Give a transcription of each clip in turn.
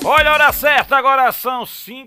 Olha a hora certa, agora são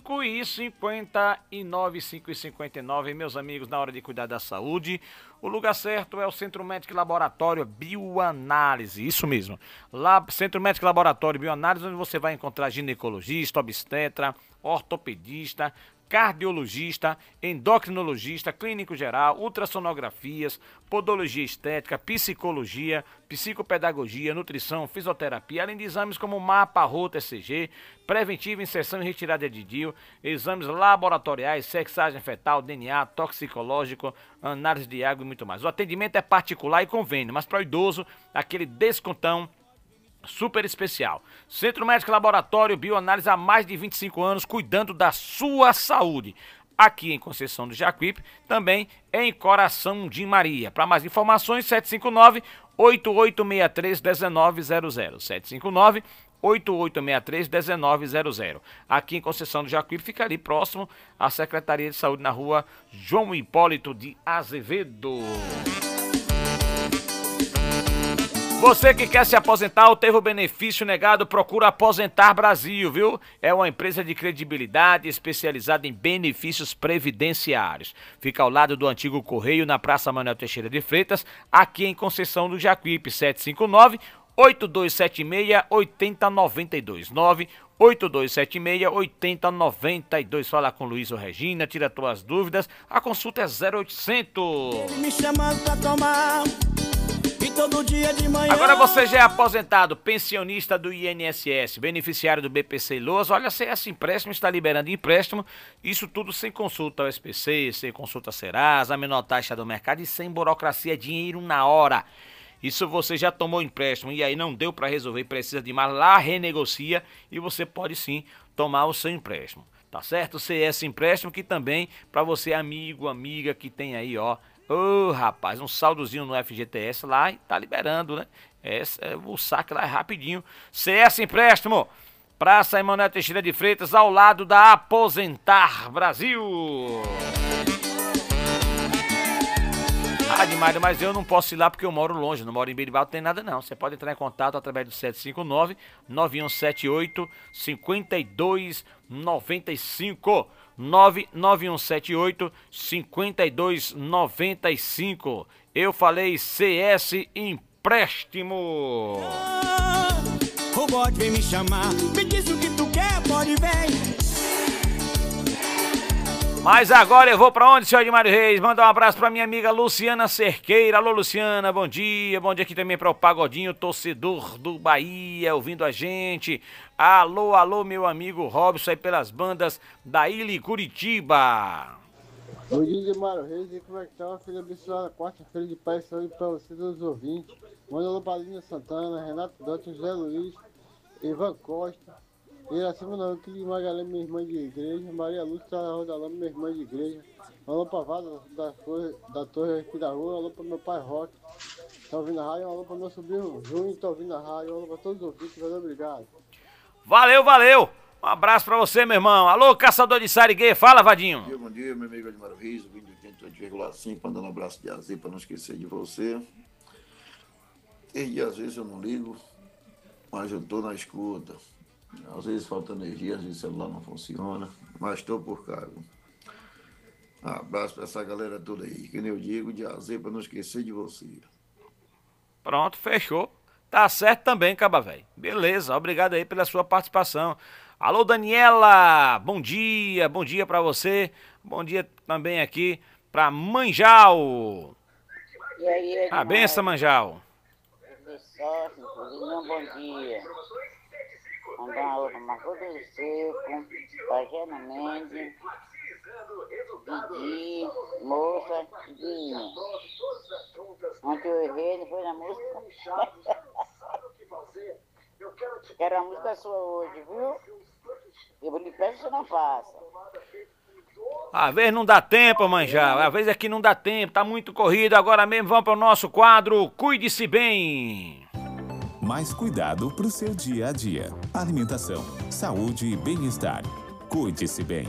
5h59, 5h59, meus amigos, na hora de cuidar da saúde, o lugar certo é o Centro Médico e Laboratório Bioanálise, isso mesmo, Centro Médico e Laboratório Bioanálise, onde você vai encontrar ginecologista, obstetra, ortopedista, cardiologista, endocrinologista, clínico geral, ultrassonografias, podologia estética, psicologia, psicopedagogia, nutrição, fisioterapia, além de exames como mapa, rota, ECG, preventiva, inserção e retirada de DIU, exames laboratoriais, sexagem fetal, DNA, toxicológico, análise de água e muito mais. O atendimento é particular e convênio, mas para o idoso, aquele descontão super especial. Centro Médico e Laboratório Bioanálise há mais de 25 anos, cuidando da sua saúde. Aqui em Conceição do Jacuípe, também em Coração de Maria. Para mais informações, 759-8863-1900. 759-8863-1900. Aqui em Conceição do Jacuípe, fica ali próximo à Secretaria de Saúde, na rua João Hipólito de Azevedo. Você que quer se aposentar ou teve o benefício negado, procura Aposentar Brasil, viu? É uma empresa de credibilidade especializada em benefícios previdenciários. Fica ao lado do antigo Correio, na Praça Manuel Teixeira de Freitas, aqui em Conceição do Jacuípe, 759-8276-8092. 98276-8092. Fala com Luiz ou Regina, tira tuas dúvidas. A consulta é 0800. Ele me chamando pra tomar. Todo dia de manhã. Agora você já é aposentado, pensionista do INSS, beneficiário do BPC Loas. Olha, a CS Empréstimo está liberando empréstimo, isso tudo sem consulta ao SPC, sem consulta Serasa, a menor taxa do mercado e sem burocracia, dinheiro na hora. Isso você já tomou empréstimo e aí não deu para resolver, precisa de mais, lá renegocia e você pode sim tomar o seu empréstimo. Tá certo? CS Empréstimo, que também para você amigo, amiga que tem aí, ó, rapaz, um saldozinho no FGTS lá e tá liberando, né? O saque lá é rapidinho. CS Empréstimo, Praça Emanuel Teixeira de Freitas, ao lado da Aposentar Brasil. Mário, mas eu não posso ir lá porque eu moro longe, não moro em Berimbau, não tem nada não. Você pode entrar em contato através do 759-9178-5295. 99178-5295. Eu falei CS Empréstimo. O bode vem me chamar, me diz o que tu quer, pode vir. Mas agora eu vou pra onde, senhor Edmário Reis? Mandar um abraço pra minha amiga Luciana Cerqueira. Alô, Luciana, bom dia. Bom dia aqui também para o Pagodinho, torcedor do Bahia, ouvindo a gente. Alô, alô, meu amigo Robson aí pelas bandas da Ilha e Curitiba. Bom dia, Edmário Reis. E como é que tá? Uma filha abençoada, quarta-feira de paz e saúde pra vocês, todos os ouvintes. Manda alô pra Linha Santana, Renato Dantas, José Luiz, Ivan Costa. Iracema não, que Magalhães, minha irmã de igreja, Maria Lúcia Rodalama, minha irmã de igreja, alô pra Vada da Torre aqui da rua, alô pra meu pai Roque, tá ouvindo a rádio, alô pra meu sobrinho Júnior, tá ouvindo a rádio, alô pra todos os ouvintes, valeu, obrigado. Valeu, valeu! Um abraço pra você, meu irmão. Alô, caçador de Sariguê, fala, Vadinho. Bom dia, meu amigo Edmário Reis, o vídeo de 88,5, mandando um abraço de azeite pra não esquecer de você. E às vezes eu não ligo, mas eu tô na escuta. Às vezes falta energia, às vezes o celular não funciona, mas estou por cá. Abraço para essa galera toda aí, que nem eu digo, de azeite para não esquecer de você. Pronto, fechou. Tá certo também, Caba Véi. Beleza, obrigado aí pela sua participação. Alô, Daniela, bom dia para você. Bom dia também aqui para Manjal. E aí, a benção, Manjal. Bom dia. Mandar um alô pra Marcos do Seco, Pajana Mendes, Didi, Moça e Dinha. Ontem eu errei, depois da música. Quero a música sua hoje, viu? Eu lhe peço que você não faça. Às vezes não dá tempo, Manjal. Às vezes aqui não dá tempo, tá muito corrido. Agora mesmo vamos para o nosso quadro Cuide-se Bem. Mais cuidado para o seu dia a dia. Alimentação, saúde e bem-estar. Cuide-se bem.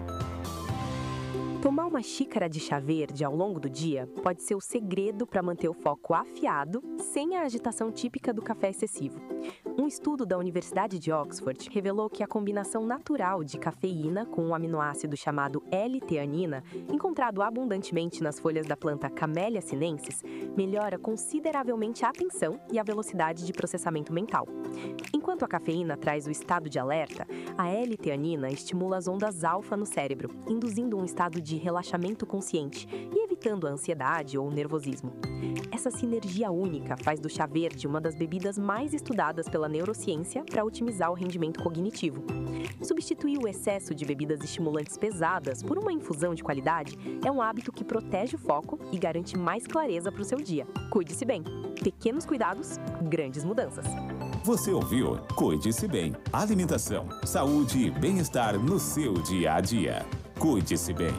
Tomar uma xícara de chá verde ao longo do dia pode ser o segredo para manter o foco afiado, sem a agitação típica do café excessivo. Um estudo da Universidade de Oxford revelou que a combinação natural de cafeína com um aminoácido chamado L-teanina, encontrado abundantemente nas folhas da planta Camellia sinensis, melhora consideravelmente a atenção e a velocidade de processamento mental. Enquanto a cafeína traz o estado de alerta, a L-teanina estimula as ondas alfa no cérebro, induzindo um estado de relaxamento consciente e evitando a ansiedade ou o nervosismo. Essa sinergia única faz do chá verde uma das bebidas mais estudadas pela neurociência para otimizar o rendimento cognitivo. Substituir o excesso de bebidas estimulantes pesadas por uma infusão de qualidade é um hábito que protege o foco e garante mais clareza para o seu dia. Cuide-se bem. Pequenos cuidados, grandes mudanças. Você ouviu Cuide-se Bem. Alimentação, saúde e bem-estar no seu dia a dia. Cuide-se bem.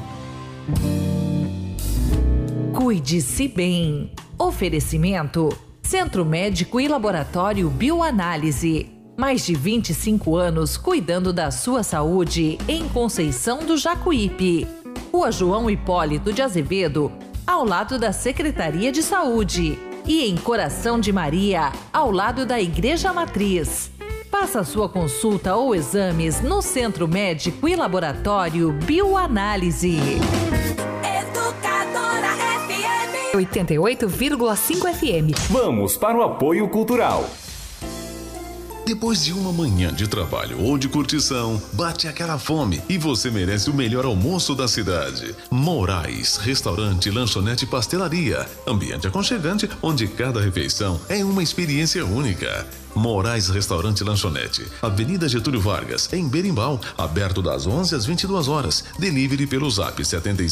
Cuide-se bem. Oferecimento: Centro Médico e Laboratório Bioanálise. Mais de 25 anos cuidando da sua saúde em Conceição do Jacuípe. Rua João Hipólito de Azevedo, ao lado da Secretaria de Saúde. E em Coração de Maria, ao lado da Igreja Matriz. Faça sua consulta ou exames no Centro Médico e Laboratório Bioanálise. 88,5 FM. Vamos para o apoio cultural. Depois de uma manhã de trabalho ou de curtição, bate aquela fome e você merece o melhor almoço da cidade. Moraes, restaurante, lanchonete e pastelaria. Ambiente aconchegante onde cada refeição é uma experiência única. Moraes Restaurante e Lanchonete, Avenida Getúlio Vargas, em Berimbau, aberto das 11 às 22 horas. Delivery pelo Zap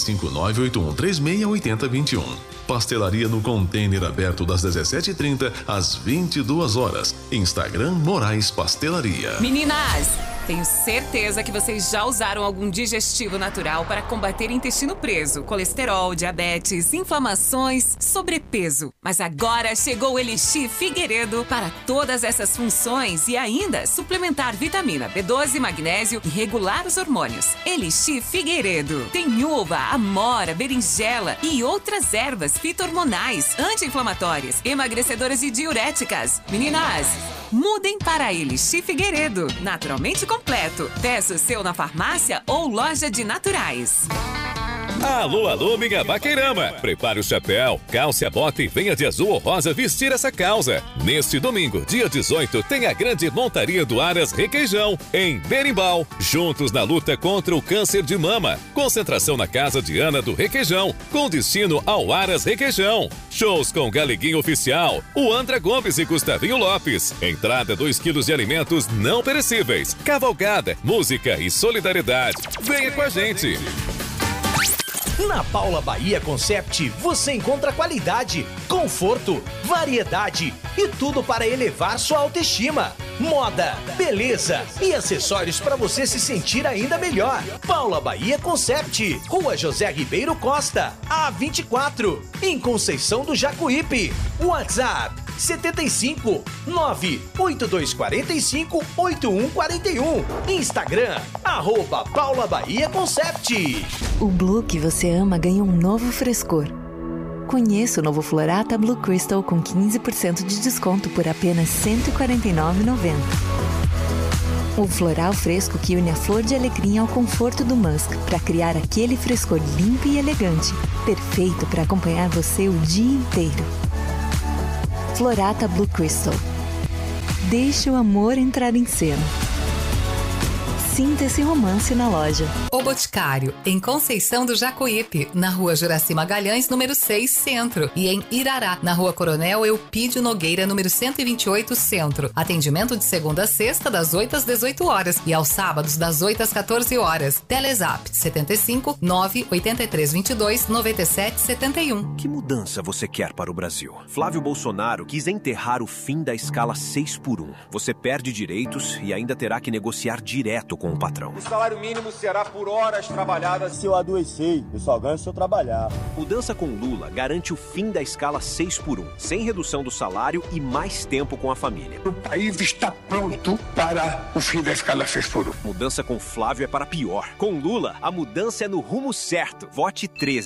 75981368021. Pastelaria no container aberto das 17h30 às 22 horas. Instagram Moraes Pastelaria. Meninas, tenho certeza que vocês já usaram algum digestivo natural para combater intestino preso, colesterol, diabetes, inflamações, sobrepeso. Mas agora chegou o Elixir Figueiredo para todas essas funções e ainda suplementar vitamina B12, magnésio e regular os hormônios. Elixir Figueiredo tem uva, amora, berinjela e outras ervas fito-hormonais, anti-inflamatórias, emagrecedoras e diuréticas. Meninas, mudem para Elixir Figueiredo, naturalmente completo. Peça o seu na farmácia ou loja de naturais. Alô, alô, minha vaqueirama! Prepare o chapéu, calce a bota e venha de azul ou rosa vestir essa causa. Neste domingo, dia 18, tem a grande montaria do Aras Requeijão, em Berimbau. Juntos na luta contra o câncer de mama. Concentração na casa de Ana do Requeijão, com destino ao Aras Requeijão. Shows com Galeguinho Oficial, o Andra Gomes e Gustavinho Lopes. Entrada 2 quilos de alimentos não perecíveis. Cavalgada, música e solidariedade. Venha com a gente! Na Paula Bahia Concept você encontra qualidade, conforto, variedade e tudo para elevar sua autoestima. Moda, beleza e acessórios para você se sentir ainda melhor. Paula Bahia Concept, Rua José Ribeiro Costa, A24, em Conceição do Jacuípe. WhatsApp 75 98245 8141. Instagram @Paula Bahia Concept. O Blue que você ama ganha um novo frescor. Conheça o novo Florata Blue Crystal com 15% de desconto por apenas R$ 149,90. O floral fresco que une a flor de alecrim ao conforto do musk para criar aquele frescor limpo e elegante, perfeito para acompanhar você o dia inteiro. Florata Blue Crystal. Deixe o amor entrar em cena. Sinta esse romance na loja. O Boticário, em Conceição do Jacuípe, na Rua Juraci Magalhães, número 6, Centro. E em Irará, na Rua Coronel Eupídio Nogueira, número 128, Centro. Atendimento de segunda a sexta, das 8 às 18 horas. E aos sábados, das 8 às 14 horas. Telezap 75 983 22 97 71. Que mudança você quer para o Brasil? Flávio Bolsonaro quis enterrar o fim da escala 6x1. Você perde direitos e ainda terá que negociar direto com o patrão. O salário mínimo será por horas trabalhadas. Se eu adoecer, eu só ganho se eu trabalhar. Mudança com Lula garante o fim da escala 6x1, sem redução do salário e mais tempo com a família. O país está pronto para o fim da escala 6x1. Mudança com Flávio é para pior. Com Lula, a mudança é no rumo certo. Vote 13.